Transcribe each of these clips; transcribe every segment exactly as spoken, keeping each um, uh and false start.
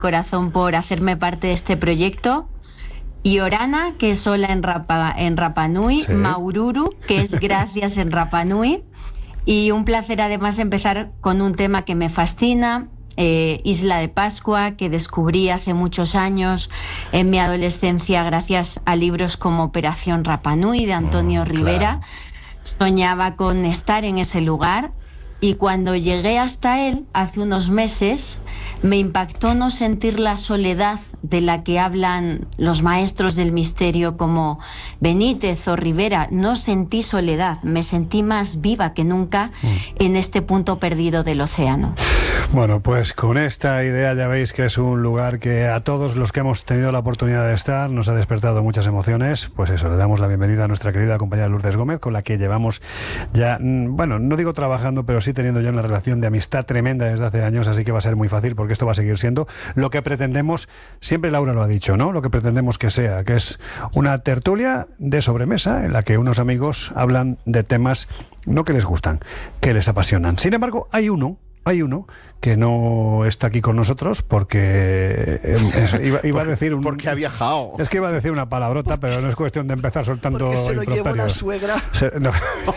corazón por hacerme parte de este proyecto. Y Orana, que es hola en Rapa, en Rapa Nui, sí. Maururu, que es gracias en Rapa Nui. Y un placer además empezar con un tema que me fascina, eh, Isla de Pascua, que descubrí hace muchos años en mi adolescencia gracias a libros como Operación Rapa Nui de Antonio oh, Rivera. Claro. Soñaba con estar en ese lugar y cuando llegué hasta él hace unos meses me impactó no sentir la soledad de la que hablan los maestros del misterio como Benítez o Rivera. No sentí soledad, me sentí más viva que nunca mm. en este punto perdido del océano. Bueno, pues con esta idea ya veis que es un lugar que a todos los que hemos tenido la oportunidad de estar nos ha despertado muchas emociones. Pues eso, le damos la bienvenida a nuestra querida compañera Lourdes Gómez, con la que llevamos ya, bueno, no digo trabajando, pero sí teniendo ya una relación de amistad tremenda desde hace años, así que va a ser muy fácil porque esto va a seguir siendo lo que pretendemos, siempre Laura lo ha dicho, ¿no? Lo que pretendemos que sea, que es una tertulia de sobremesa en la que unos amigos hablan de temas no que les gustan, que les apasionan. Sin embargo, hay uno Hay uno que no está aquí con nosotros porque es, iba, iba a decir un, porque ha viajado. Es que iba a decir una palabrota, pero no es cuestión de empezar soltando porque se lo lleva la suegra. Se, no.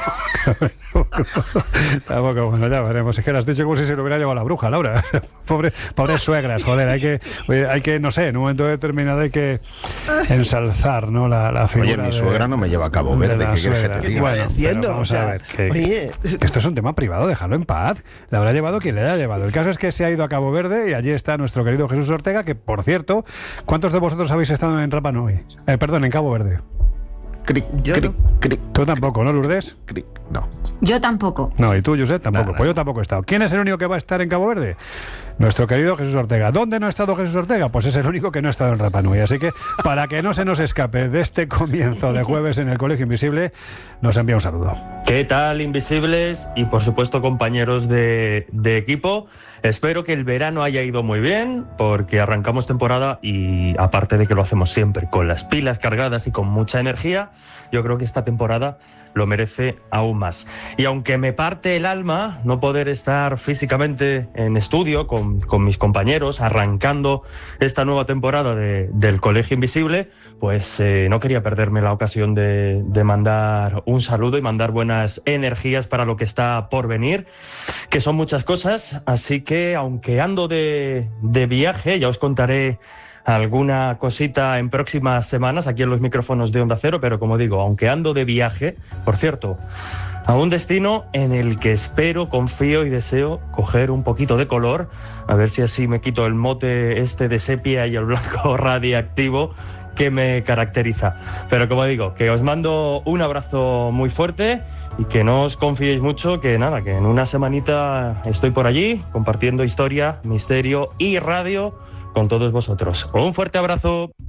Tampoco, bueno, ya veremos. Es que lo has dicho como si se lo hubiera llevado la bruja, Laura. Pobre, pobres suegras, joder, hay que, hay que, no sé, en un momento determinado hay que ensalzar, ¿no? La, la figura. Oye, mi suegra de, no me lleva a Cabo Verde, ¿qué quieres que te diga? Bueno, diciendo, vamos o sea, a ver, que, oye. que esto es un tema privado, déjalo en paz. La habrá llevado quien le haya llevado. El caso es que se ha ido a Cabo Verde y allí está nuestro querido Jesús Ortega, que por cierto, ¿cuántos de vosotros habéis estado en Rapa Nui? Eh, perdón, en Cabo Verde. Cric, yo cric, no. cric. Tú tampoco, ¿no, Lourdes? Cric, no. Yo tampoco. No, y tú, Josep, tampoco. No, no. Pues yo tampoco he estado. ¿Quién es el único que va a estar en Cabo Verde? Nuestro querido Jesús Ortega. ¿Dónde no ha estado Jesús Ortega? Pues es el único que no ha estado en Rapa Nui. Así que, para que no se nos escape de este comienzo de jueves en el Colegio Invisible, nos envía un saludo. ¿Qué tal, Invisibles? Y por supuesto, compañeros de, de equipo. Espero que el verano haya ido muy bien, porque arrancamos temporada y, aparte de que lo hacemos siempre con las pilas cargadas y con mucha energía, yo creo que esta temporada lo merece aún más. Y aunque me parte el alma no poder estar físicamente en estudio con, con mis compañeros arrancando esta nueva temporada de, del Colegio Invisible, pues eh, no quería perderme la ocasión de, de mandar un saludo y mandar buenas energías para lo que está por venir, que son muchas cosas. Así que, aunque ando de, de viaje, ya os contaré alguna cosita en próximas semanas aquí en los micrófonos de Onda Cero, pero como digo, aunque ando de viaje, por cierto, a un destino en el que espero, confío y deseo coger un poquito de color, a ver si así me quito el mote este de sepia y el blanco radiactivo que me caracteriza. Pero como digo, que os mando un abrazo muy fuerte y que no os confiéis mucho, que nada, que en una semanita estoy por allí compartiendo historia, misterio y radio con todos vosotros. Un fuerte abrazo.